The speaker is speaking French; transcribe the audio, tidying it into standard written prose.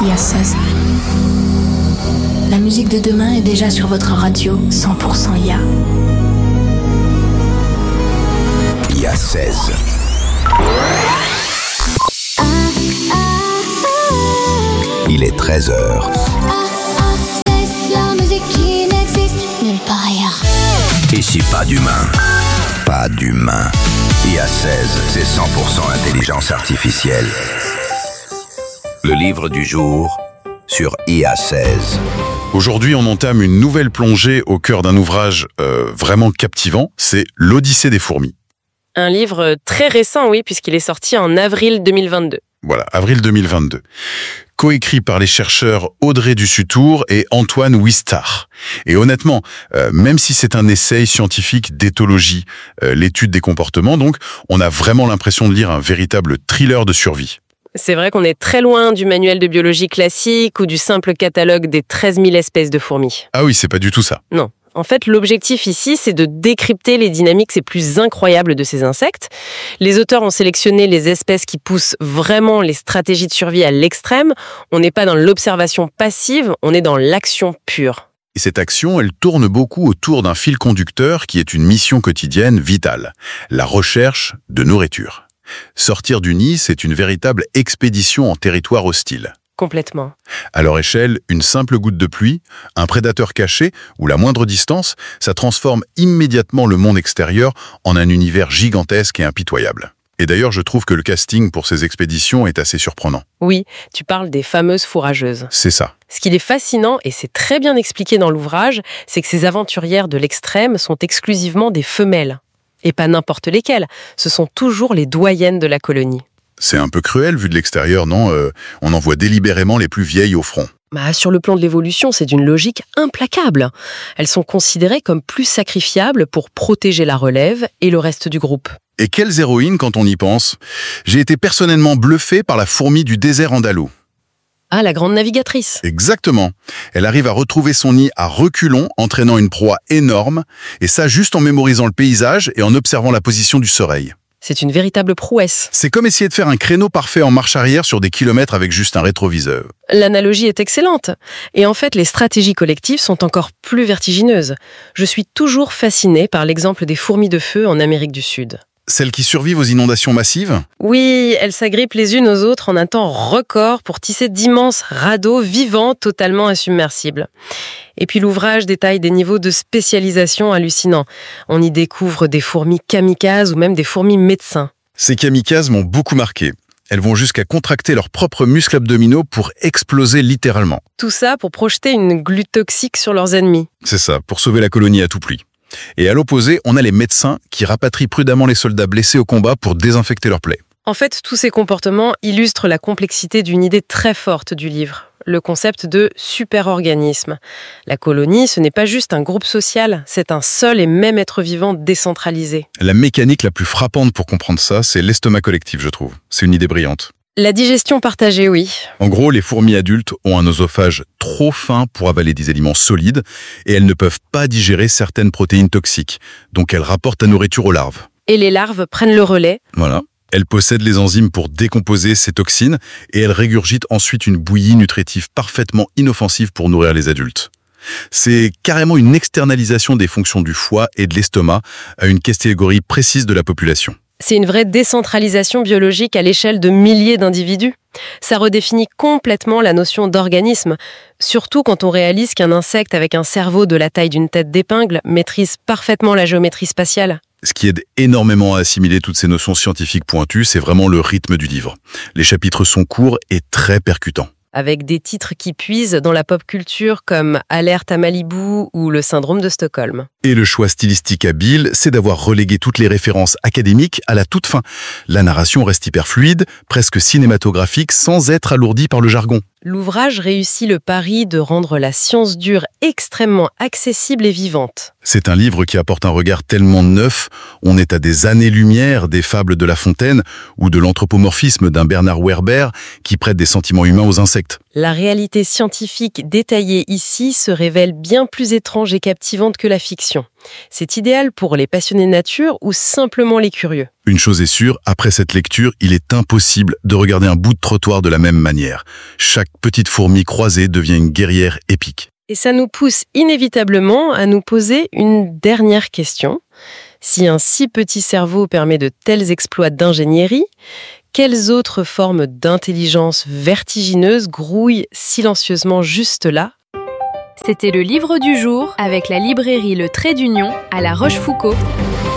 IA16. La musique de demain est déjà sur votre radio 100% IA. IA16. Il est 13h. La musique qui n'existe nulle part ailleurs. Ici, pas d'humain. Pas d'humain. IA16, c'est 100% intelligence artificielle. Le livre du jour sur IA16. Aujourd'hui, on entame une nouvelle plongée au cœur d'un ouvrage vraiment captivant. C'est l'Odyssée des fourmis. Un livre très récent, oui, puisqu'il est sorti en avril 2022. Voilà, avril 2022. Coécrit par les chercheurs Audrey Dussutour et Antoine Wistar. Et honnêtement, même si c'est un essai scientifique d'éthologie, l'étude des comportements, donc, on a vraiment l'impression de lire un véritable thriller de survie. C'est vrai qu'on est très loin du manuel de biologie classique ou du simple catalogue des 13 000 espèces de fourmis. Ah oui, c'est pas du tout ça. Non. En fait, l'objectif ici, c'est de décrypter les dynamiques les plus incroyables de ces insectes. Les auteurs ont sélectionné les espèces qui poussent vraiment les stratégies de survie à l'extrême. On n'est pas dans l'observation passive, on est dans l'action pure. Et cette action, elle tourne beaucoup autour d'un fil conducteur qui est une mission quotidienne vitale, la recherche de nourriture. Sortir du nid, c'est une véritable expédition en territoire hostile. Complètement. À leur échelle, une simple goutte de pluie, un prédateur caché ou la moindre distance, ça transforme immédiatement le monde extérieur en un univers gigantesque et impitoyable. Et d'ailleurs, je trouve que le casting pour ces expéditions est assez surprenant. Oui, tu parles des fameuses fourrageuses. C'est ça. Ce qui est fascinant, et c'est très bien expliqué dans l'ouvrage, c'est que ces aventurières de l'extrême sont exclusivement des femelles. Et pas n'importe lesquelles, ce sont toujours les doyennes de la colonie. C'est un peu cruel vu de l'extérieur, non ? On envoie délibérément les plus vieilles au front. Sur le plan de l'évolution, c'est d'une logique implacable. Elles sont considérées comme plus sacrifiables pour protéger la relève et le reste du groupe. Et quelles héroïnes quand on y pense ? J'ai été personnellement bluffé par la fourmi du désert andalou. Ah, la grande navigatrice. Exactement. Elle arrive à retrouver son nid à reculons, entraînant une proie énorme, et ça juste en mémorisant le paysage et en observant la position du soleil. C'est une véritable prouesse. C'est comme essayer de faire un créneau parfait en marche arrière sur des kilomètres avec juste un rétroviseur. L'analogie est excellente. Et en fait, les stratégies collectives sont encore plus vertigineuses. Je suis toujours fascinée par l'exemple des fourmis de feu en Amérique du Sud. Celles qui survivent aux inondations massives ? Oui, elles s'agrippent les unes aux autres en un temps record pour tisser d'immenses radeaux vivants totalement insubmersibles. Et puis l'ouvrage détaille des niveaux de spécialisation hallucinants. On y découvre des fourmis kamikazes ou même des fourmis médecins. Ces kamikazes m'ont beaucoup marqué. Elles vont jusqu'à contracter leurs propres muscles abdominaux pour exploser littéralement. Tout ça pour projeter une glu toxique sur leurs ennemis. C'est ça, pour sauver la colonie à tout prix. Et à l'opposé, on a les médecins qui rapatrient prudemment les soldats blessés au combat pour désinfecter leurs plaies. En fait, tous ces comportements illustrent la complexité d'une idée très forte du livre, le concept de superorganisme. La colonie, ce n'est pas juste un groupe social, c'est un seul et même être vivant décentralisé. La mécanique la plus frappante pour comprendre ça, c'est l'estomac collectif, je trouve. C'est une idée brillante. La digestion partagée, oui. En gros, les fourmis adultes ont un oesophage trop fin pour avaler des aliments solides et elles ne peuvent pas digérer certaines protéines toxiques, donc elles rapportent la nourriture aux larves. Et les larves prennent le relais. Voilà. Elles possèdent les enzymes pour décomposer ces toxines et elles régurgitent ensuite une bouillie nutritive parfaitement inoffensive pour nourrir les adultes. C'est carrément une externalisation des fonctions du foie et de l'estomac à une catégorie précise de la population. C'est une vraie décentralisation biologique à l'échelle de milliers d'individus. Ça redéfinit complètement la notion d'organisme, surtout quand on réalise qu'un insecte avec un cerveau de la taille d'une tête d'épingle maîtrise parfaitement la géométrie spatiale. Ce qui aide énormément à assimiler toutes ces notions scientifiques pointues, c'est vraiment le rythme du livre. Les chapitres sont courts et très percutants. Avec des titres qui puisent dans la pop culture comme Alerte à Malibu ou Le syndrome de Stockholm. Et le choix stylistique habile, c'est d'avoir relégué toutes les références académiques à la toute fin. La narration reste hyper fluide, presque cinématographique, sans être alourdie par le jargon. L'ouvrage réussit le pari de rendre la science dure extrêmement accessible et vivante. C'est un livre qui apporte un regard tellement neuf, on est à des années-lumière des fables de La Fontaine ou de l'anthropomorphisme d'un Bernard Werber qui prête des sentiments humains aux insectes. La réalité scientifique détaillée ici se révèle bien plus étrange et captivante que la fiction. C'est idéal pour les passionnés de nature ou simplement les curieux. Une chose est sûre, après cette lecture, il est impossible de regarder un bout de trottoir de la même manière. Chaque petite fourmi croisée devient une guerrière épique. Et ça nous pousse inévitablement à nous poser une dernière question. Si un si petit cerveau permet de tels exploits d'ingénierie, quelles autres formes d'intelligence vertigineuse grouillent silencieusement juste là ? C'était le livre du jour avec la librairie Le Trait d'Union à La Rochefoucauld.